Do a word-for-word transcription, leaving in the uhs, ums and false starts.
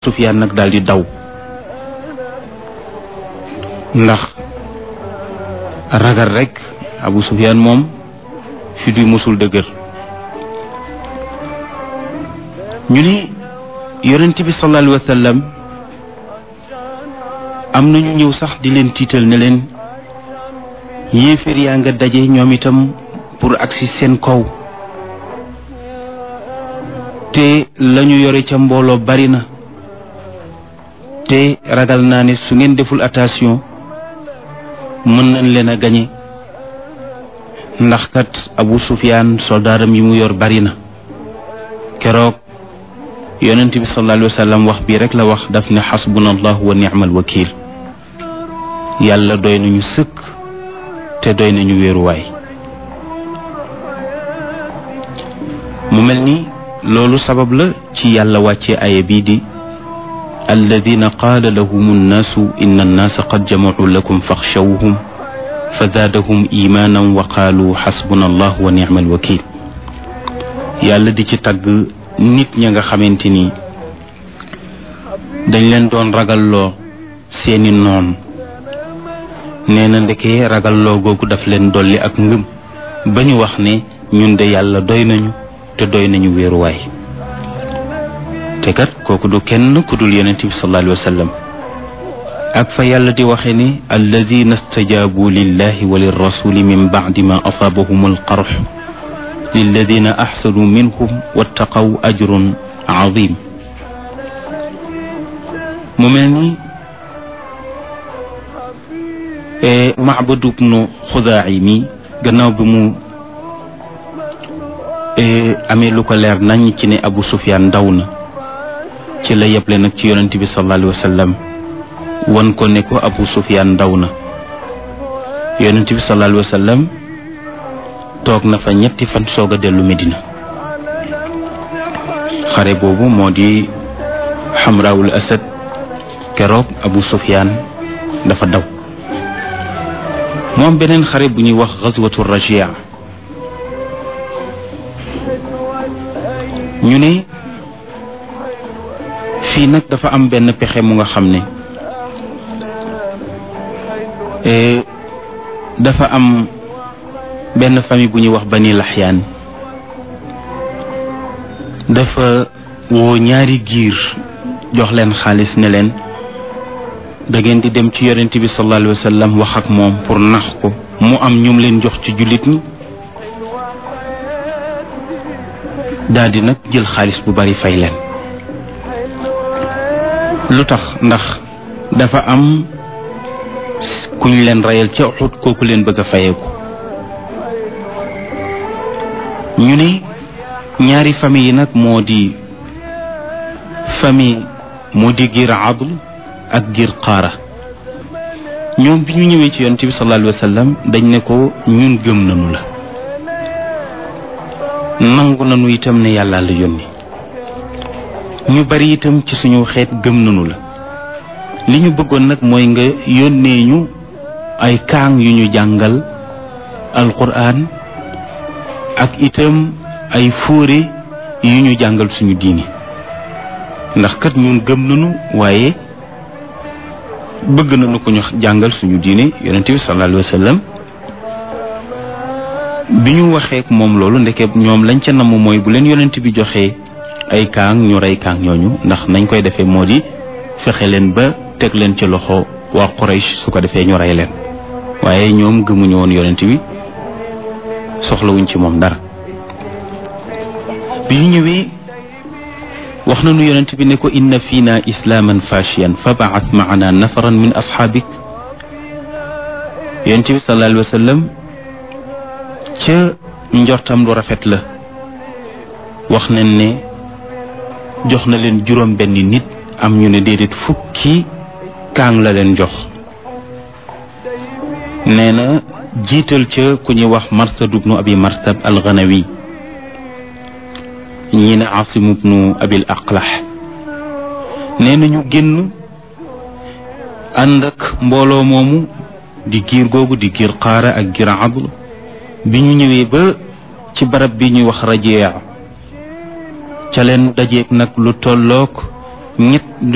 Sufyaan nag daal di daw ndax ragal rek. Abu Sufyaan moom fi du musul dëgër. ñu ni yonent bi sallallahu alayhi wa sallam am nañu ñëw sax di leen tiital ne leen yéeféer yaa nga daje ñoom itam pour agsi seen kaw te lañu yore ca mbooloo bari na te ragal naa ne su ngeen deful attention mën nañ leen a gañe ndax kat Abu Sufyaan soldaaram yi mu yor bari na. keroog yonent bi sallallahu alayhi wa sallam wax bii rek la wax daf ne xasbunallahu wa ni'mal wakiil yàlla doy nañu sëkk te doy nañu wéeruwaay. mu mel ni loolu sabab la ci yàlla wàccee aaya bii di alladina qaala lahum annaasu inna annaasa qad jamacuu lakum faxshawhum fa zaadahum imaanan wa qaalu xasbuna allah wa nicma alwakiil. yàlla di ci tagg nit ña nga xamante ni dañ leen doon ragalloo seeni noon. nee na ndeke ragalloo googu daf leen dolli ak ngëm ba ñu wax ne ñun de yàlla doy nañu te doy nañu wéeruwaay. te kat kooku du kenn ku dul yonent bi sallallahu alayhi wa sallam ak fa yàlla di waxe ni alladina stajaabu lillahi wa lirrasuli min bacdi ma asaabahum alqarx lilladina axsanu minhum wattaqaw ajrun azim. mu mel ni Macbad ibnu Xudaaci mi gannaaw bi mu amee lu ko leer nañ ci ne Abu Sufyaan daw na ci la yeble nag ci yonent bi sallallahu alayhi wa sallam wan ko ne ko Abu Sufyaan daw na. yonent bi sallallahu alayhi wa sallam toog na fa ñetti fan soog a dellu Medina. xare boobu moo di Xamraawul Asad. keroog Abu Sufyaan dafa daw. moom beneen xare bu ñuy wax Gazwatu Rajia. ñu ne fii nag dafa am benn pexe mu nga xam ne dafa am benn famille bu ñuy wax Bani Laxyaan dafa woo ñaari giir jox leen xaalis ne leen da ngeen di dem ci yonent bi sallallahu alayhi wa sallam wax ak moom pour nax ko mu am ñum leen jox ci jullit ñi daal di nag jël xaalis bu bari fay leen. lu tax ndax dafa am kuñ leen reyal ca Uhud kooku leen bëgg a fayeeku. ñu ne ñaari famille yi nag moo di famille moo di giir Adl ak giir Qaara. ñoom bi ñu ñëwee ci yonent bi sallallahu alayhi wa sallam dañ ne ko ñun gëm nañu la nangu nañu itam ne yàlla la yónni ñu bari itam ci suñu xeet gëm nañu la li ñu bëggoon nag mooy nga yónnee ñu ay kaang yu ñu jàngal alquran ak itam ay fóore yu ñu jàngal suñu diini ndax kat ñun gëm nañu waaye bëgg nañu ko ñu jàngal suñu diine yonent bi sallallahu alayhi wa sallam. bi ñu waxee ak moom loolu ndeke ñoom lañ ca namm mooy bu leen yonent bi joxee ay kaang ñu rey kaang ñooñu ndax nañ koy defee moo di fexe leen ba teg leen ci loxo waa Quraysh su ko defee ñu rey leen waaye ñoom gëmuñu woon yonent bi soxlawuñ ci moom dara. bi ñu ñëwee wax nañu yonent bi ne ko inna fiina islaaman fashiyan fa ba'ath ma'ana nafaran min asxaabik. yonent bi sallallahu alayhi wa sallam ca njortam lu rafet la wax nañ ne jox na leen juróom benn nit am ñu ne déedéet fukki kaang la leen jox. nee na jiital ca ku ñuy wax Marsad ibnu Abi Marsad al-Ghanawi ñii ne Asim ibnu Abil Aqlah. nee na ñu génn ànd ak mbooloo moomu di giir googu di giir Qaara ak giir Adl. bi ñu ñëwee ba ci barab bi ñuy wax Rajia ca leen dajeek nag lu tollook ñett